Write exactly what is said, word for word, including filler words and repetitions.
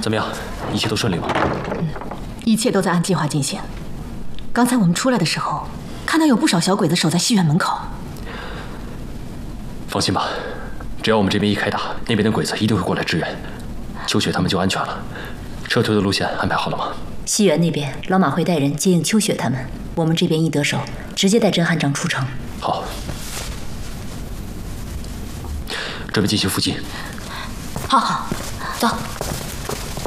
怎么样？一切都顺利吗？ 嗯，一切都在按计划进行。刚才我们出来的时候，看到有不少小鬼子守在戏院门口。 放心吧，只要我们这边一开打，那边的鬼子一定会过来支援，秋雪他们就安全了。撤退的路线安排好了吗？ 西园那边，老马会带人接应秋雪他们。我们这边一得手，直接带甄汉章出城。 好，这边进行附近。 好好， 走。